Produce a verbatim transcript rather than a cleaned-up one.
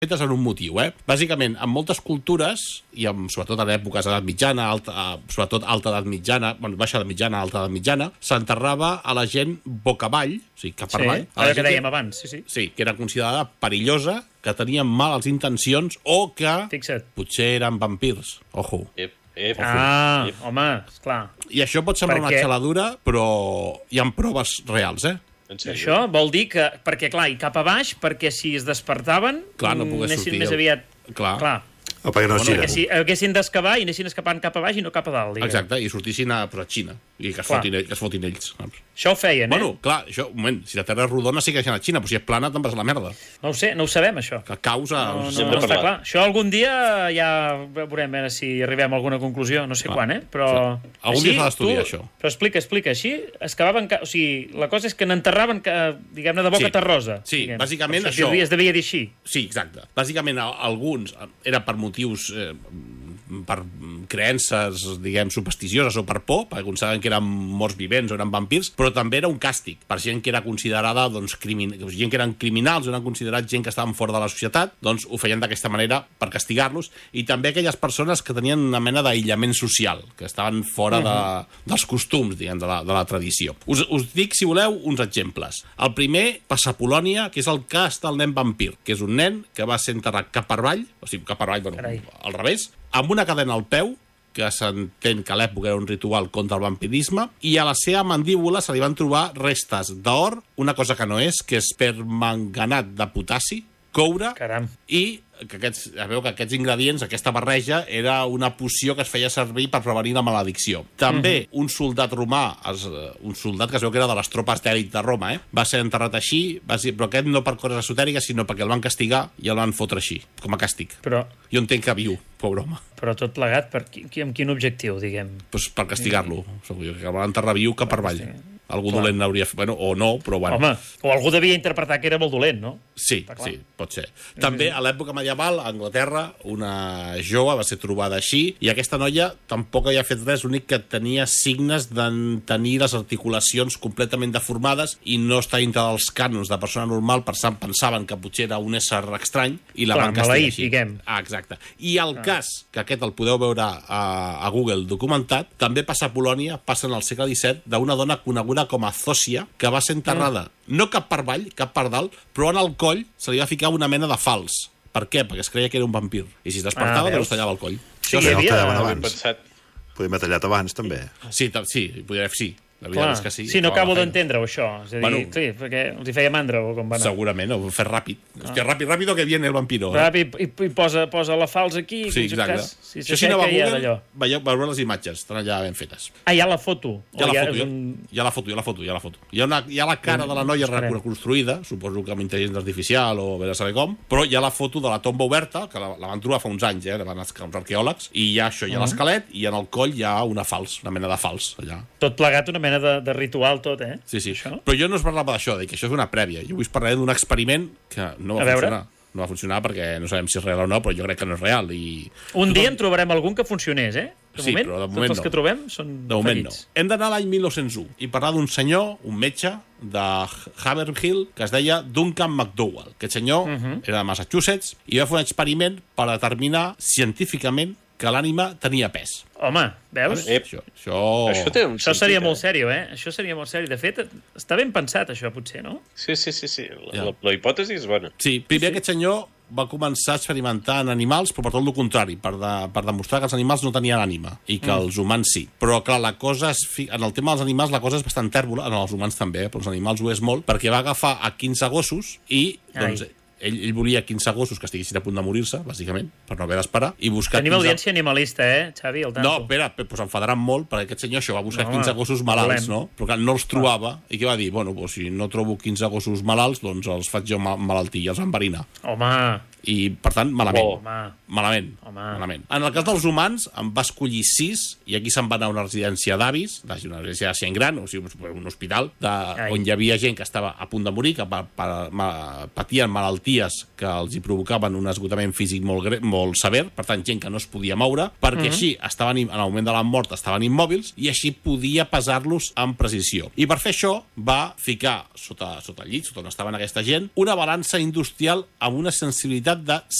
fetes en un motiu, eh? Bàsicament, en moltes cultures, i en, sobretot en èpoques d'edat mitjana, alta, sobretot alta edat mitjana, bueno, baixa edat mitjana, alta edat mitjana, s'enterrava a la gent boca avall, o sigui, cap per avall. Sí, allò que dèiem abans, sí, sí. Sí, que era considerada perillosa, que tenien males intencions o que Fixa't. potser eren vampirs. Ojo. Ep, ep, Ah, ep. home, esclar. I això pot semblar Perquè- una xaladura, però hi ha proves reals, eh? En sèrio? Això vol dir que... Perquè, clar, i cap a baix, perquè si es despertaven... Clar, no pogués anessin sortir més el- aviat... Clar. Clar. O perquè no es Bueno, giren. Perquè si haguessin d'excavar i anessin escapant cap a baix i no cap a dalt, diguem. Exacte, i sortissin a, però a Xina, i que es, Clar. fotin, que es fotin ells. Saps? Això ho feien, Bueno, eh? clar, això, un moment, si la Terra és rodona sí que deixen a Xina, però si és plana te'n vas a la merda. No ho sé, no ho sabem, això. Que causa... No, no, hem no de està parlar. clar. Això algun dia ja veurem a veure si arribem a alguna conclusió, no sé Clar. quan, eh? Però... Algun dia s'ha d'estudiar, tu- això. Però explica, explica. Així excavaven... Ca... O sigui, la cosa és que n'enterraven, ca- diguem-ne, de boca Sí. terrosa. Sí, diguem. bàsicament Per això. això. Es devia dir així. Sí, exacte. Bàsicament, a- alguns eh, era per motius... Eh, per creences, diguem, supersticioses o per por, perquè consideraven que eren morts vivents o eren vampirs, però també era un càstig per gent que era considerada, doncs, crimin... gent que eren criminals, eren considerats gent que estaven fora de la societat, doncs ho feien d'aquesta manera per castigar-los, i també aquelles persones que tenien una mena d'aïllament social, que estaven fora de, dels costums, diguem, de la, de la tradició. Us, us dic, si voleu, uns exemples. El primer passa a Polònia, que és el cas del nen vampir, que és un nen que va ser enterrat cap per avall, o sigui, cap per avall, bueno, Carai. al revés, amb una cadena al peu, que s'entén que a l'època era un ritual contra el vampirisme, i a la seva mandíbula se li van trobar restes d'or, una cosa que no és, que és permanganat de potassi, coure, Caram. i que aquests, es veu que aquests ingredients, aquesta barreja, era una poció que es feia servir per prevenir la maledicció. També un soldat romà, es, un soldat que es veu que era de les tropes d'èlit de Roma, eh? Va ser enterrat així, va ser, però aquest no per coses esotèriques, sinó perquè el van castigar i el van fotre així, com a càstig. Però, Jo entenc que viu, pobre home, però tot plegat, per qui, qui- amb quin objectiu, diguem? pues per castigar-lo. Segur que el van enterrar viu cap per avall. Algú dolent n'hauria fet, bueno, o no, però bueno. Home, o algú devia interpretar que era molt dolent, no? Sí, Està clar. sí, pot ser. També a l'època medieval, a Anglaterra, una jove va ser trobada així, i aquesta noia tampoc havia fet res, l'únic que tenia signes de tenir les articulacions completament deformades i no està dintre dels cànons de persona normal, pensant, pensaven que potser era un ésser estrany i la Clar, van castigar maleït, així. diguem. Ah, exacte. I el ah. cas, que aquest el podeu veure a, a Google documentat, també passa a Polònia, passa en el segle disset, d'una dona coneguda com a Zòsia, que va ser enterrada, mm. no cap per avall, cap per dalt, però en el coll se li va ficar una mena de fals. Per què? Perquè es creia que era un vampir. I si es despertava, Ah, ah, veus? es tallava el coll. Sí, Això hi havia... tallaven Ben abans. pensat. Podem haver tallat abans, també. Sí, ta- sí, podria sí. La veritat Clar. és que sí. sí, no acabava acabo la feina. d'entendre-ho, això. És a dir, Bueno. sí, perquè els hi feia mandra o com va anar. Segurament, ho fer ràpid. Ah. Hòstia, ràpid, ràpid, que viene el vampiro. Eh? Ràpid, i, i posa, posa la falç aquí, Sí, en tot exacte. cas, si Això si aneu a s'aixeca ja Google, d'allò. veieu, veureu les imatges, estan allà ben fetes. Ah, hi ha la foto. Hi ha O la hi foto, és hi ha, un... hi ha la foto, hi ha la foto, hi ha la foto. Hi ha, una, hi ha la cara de la noia Esperem. reconstruïda, suposo que amb intel·ligència artificial o bé de saber com, però hi ha la foto de la tomba oberta, que la, la van trobar fa uns anys, eh, la van els arqueòlegs, i hi ha això, hi ha l'esquelet, i en el coll hi ha una fals, una mena de fals, allà. Tot plegat, una mena de, de ritual tot, eh? Sí, sí. Això? Però jo no us parlava d'això, de que això és una prèvia. Jo us parlaré d'un experiment que no va A veure. funcionar. No va funcionar perquè no sabem si és real o no, però jo crec que no és real. I... Un dia en trobarem algun que funcionés, eh? De Sí, moment, però de tots moment els no. que trobem són De moment no. fallits. Hem d'anar a l'any mil nou-cents u i parlar d'un senyor, un metge, de Haverhill, que es deia Duncan McDowell. Aquest senyor uh -huh. era de Massachusetts i va fer un experiment per determinar científicament que l'ànima tenia pes. Home, veus? Ep. Això, això... Això té un Això seria sentit, molt eh? sèrio, eh? Això seria molt sèrio. De fet, està ben pensat, això, potser, no? Sí, sí, sí. sí. La, Ja. la, la hipòtesi és bona. Sí, primer sí. Aquest senyor va començar a experimentar en animals, però per tot el contrari, per, de, per demostrar que els animals no tenien ànima i que mm. els humans sí. Però, clar, la cosa és... fi- En el tema dels animals la cosa és bastant tèrbola, en els humans també, eh? Però els animals ho és molt, perquè va agafar a quinze gossos i, doncs, Ai. ell, ell volia quinze gossos que estiguessin a punt de morir-se, bàsicament, per no haver d'esperar, i buscar Tenim quinze... audiència animalista, eh, Xavi? El tanto. No, espera, doncs s'enfadaran molt, perquè aquest senyor això va buscar No, quinze gossos malalts, volem. no? Però clar, no els trobava, i què va dir? Bueno, doncs, si no trobo quinze gossos malalts, doncs els faig jo ma malaltir, i els enverinar. Home, I, per tant, malament. Oh. home. Malament, Home. malament. En el cas dels humans, en va escollir sis, i aquí se'n va anar a una residència d'avis, una residència de gent gran, o sigui, un hospital, de, Ai. on hi havia gent que estava a punt de morir, que pa, pa, ma, patien malalties malalties que els hi provocaven un esgotament físic molt, gre molt sever, per tant, gent que no es podia moure, perquè mm-hmm. així estaven, en el moment de la mort estaven immòbils i així podia pesar-los amb precisió. I per fer això va ficar sota, sota el llit, sota on estaven aquesta gent, una balança industrial amb una sensibilitat de